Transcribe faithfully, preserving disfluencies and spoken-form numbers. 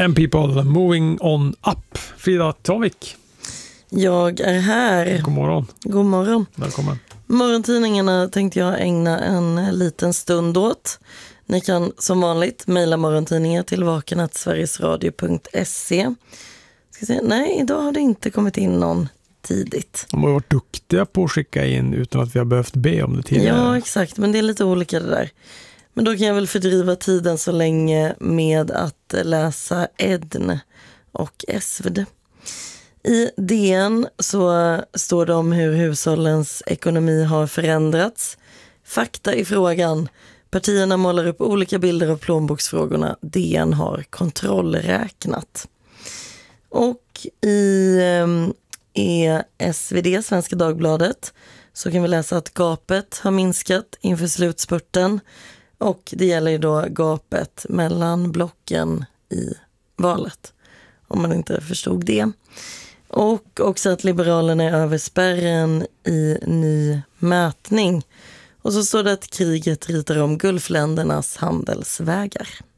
And people moving on up. Frida Tavik. Jag är här. God morgon. God morgon. Välkommen. Morgontidningarna tänkte jag ägna en liten stund åt. Ni kan som vanligt mejla morgontidningar till vaken at sverigesradio punkt se. Ska se. Nej, idag har det inte kommit in någon tidigt. De har varit duktiga på att skicka in utan att vi har behövt be om det tidigare. Ja, exakt. Men det är lite olika det där. Men då kan jag väl fördriva tiden så länge med att läsa Edn och Esvd. I D N så står det om hur hushållens ekonomi har förändrats. Fakta i frågan. Partierna målar upp olika bilder av plånboksfrågorna. D N har kontrollräknat. Och i E S V D, Svenska Dagbladet, så kan vi läsa att gapet har minskat inför slutspurten. Och det gäller ju då gapet mellan blocken i valet. Om man inte förstod det. Och också att Liberalerna är över spärren i ny mätning. Och så står det att kriget ritar om Gulfländernas handelsvägar.